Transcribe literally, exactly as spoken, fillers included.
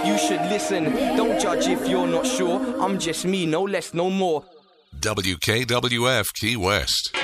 you should listen. Don't judge if you're not sure. I'm just me, no less, no more. W K W F Key West.